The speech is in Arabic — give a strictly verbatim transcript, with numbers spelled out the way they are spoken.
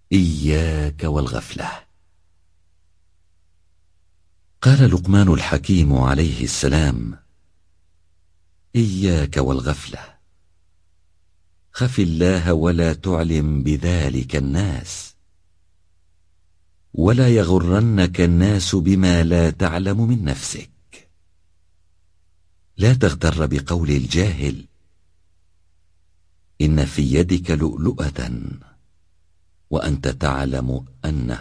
إياك والغفلة. قال لقمان الحكيم عليه السلام: إياك والغفلة، خف الله ولا تعلم بذلك الناس، ولا يغرنك الناس بما لا تعلم من نفسك. لا تغتر بقول الجاهل: إن في يدك لؤلؤة وأنت تعلم أنها